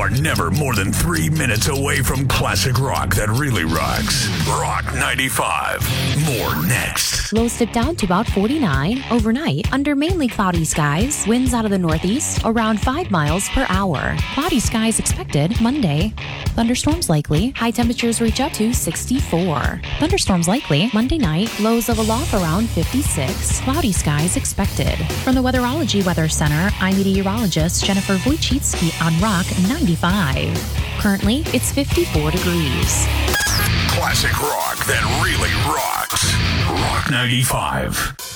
are never more than 3 minutes away from classic rock that really rocks. Rock 95. More next. Lows dip down to about 49 overnight under mainly cloudy skies. Winds out of the northeast around 5 miles per hour. Cloudy skies expected Monday. Thunderstorms likely. High temperatures reach up to 64. Thunderstorms likely Monday night. Lows level off around 56. Cloudy skies expected. From the Weatherology Weather Center, I'm meteorologist Jennifer Wojcicki on Rock 95. Currently, it's 54 degrees. Classic rock that really rocks. Rock 95.